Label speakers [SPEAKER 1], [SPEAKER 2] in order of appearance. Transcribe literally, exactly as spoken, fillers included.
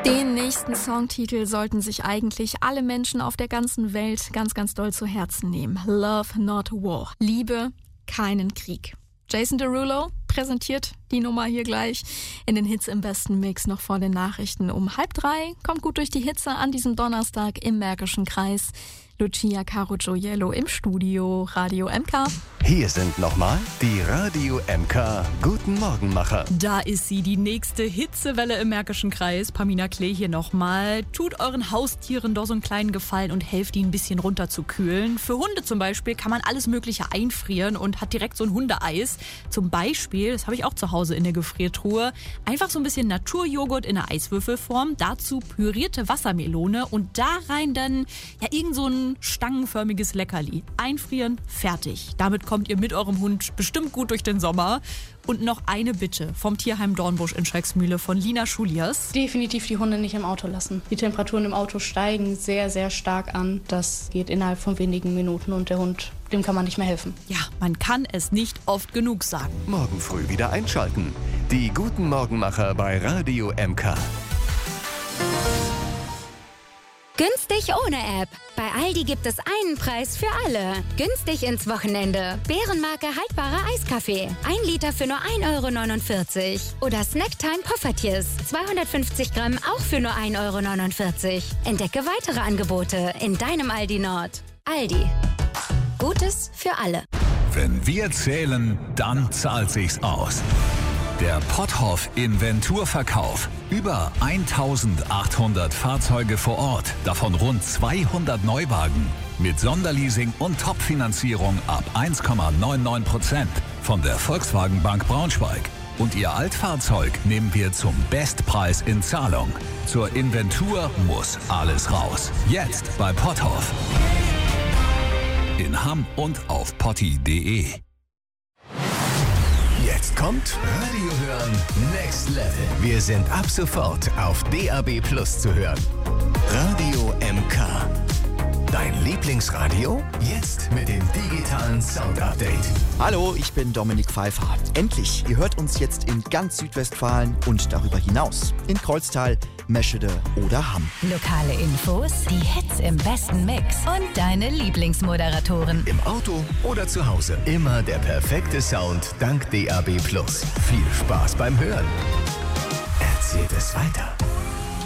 [SPEAKER 1] Den nächsten Songtitel sollten sich eigentlich alle Menschen auf der ganzen Welt ganz, ganz doll zu Herzen nehmen. Love, not war. Liebe, keinen Krieg. Jason Derulo präsentiert die Nummer hier gleich in den Hits im besten Mix noch vor den Nachrichten um halb drei. Kommt gut durch die Hitze an diesem Donnerstag im Märkischen Kreis. Lucia Caro Gioiello im Studio, Radio M K.
[SPEAKER 2] Hier sind nochmal die Radio M K Guten Morgenmacher.
[SPEAKER 3] Da ist sie, die nächste Hitzewelle im Märkischen Kreis. Pamina Klee hier nochmal. Tut euren Haustieren doch so einen kleinen Gefallen und helft ihnen ein bisschen runterzukühlen. Für Hunde zum Beispiel kann man alles Mögliche einfrieren und hat direkt so ein Hundeeis. Zum Beispiel, das habe ich auch zu Hause in der Gefriertruhe, einfach so ein bisschen Naturjoghurt in einer Eiswürfelform. Dazu pürierte Wassermelone und da rein dann ja irgend so ein stangenförmiges Leckerli. Einfrieren, fertig. Damit kommt ihr mit eurem Hund bestimmt gut durch den Sommer. Und noch eine Bitte vom Tierheim Dornbusch in Schrecksmühle von Lina Schulias.
[SPEAKER 4] Definitiv die Hunde nicht im Auto lassen. Die Temperaturen im Auto steigen sehr, sehr stark an. Das geht innerhalb von wenigen Minuten und der Hund, dem kann man nicht mehr helfen.
[SPEAKER 3] Ja, man kann es nicht oft genug sagen.
[SPEAKER 2] Morgen früh wieder einschalten. Die Guten Morgenmacher bei Radio M K.
[SPEAKER 5] Günstig ohne App. Bei Aldi gibt es einen Preis für alle. Günstig ins Wochenende. Bärenmarke haltbarer Eiskaffee. Ein Liter für nur ein Euro neunundvierzig. Oder Snacktime Poffertjes. zweihundertfünfzig Gramm auch für nur ein Euro neunundvierzig. Entdecke weitere Angebote in deinem Aldi Nord. Aldi. Gutes für alle.
[SPEAKER 6] Wenn wir zählen, dann zahlt sich's aus. Der Potthoff Inventurverkauf. Über eintausendachthundert Fahrzeuge vor Ort, davon rund zweihundert Neuwagen. Mit Sonderleasing und Top-Finanzierung ab eins Komma neunundneunzig Prozent von der Volkswagen Bank Braunschweig. Und Ihr Altfahrzeug nehmen wir zum Bestpreis in Zahlung. Zur Inventur muss alles raus. Jetzt bei Potthoff. In Hamm und auf potti punkt de.
[SPEAKER 2] Jetzt kommt Radio hören Next Level. Wir sind ab sofort auf D A B Plus zu hören. Radio M K. Dein Lieblingsradio? Jetzt mit dem digitalen Sound-Update.
[SPEAKER 7] Hallo, ich bin Dominik Pfeiffer. Endlich, ihr hört uns jetzt in ganz Südwestfalen und darüber hinaus. In Kreuztal, Meschede oder Hamm.
[SPEAKER 8] Lokale Infos, die Hits im besten Mix und deine Lieblingsmoderatoren.
[SPEAKER 2] Im Auto oder zu Hause. Immer der perfekte Sound dank D A B Plus. Viel Spaß beim Hören. Erzählt es weiter.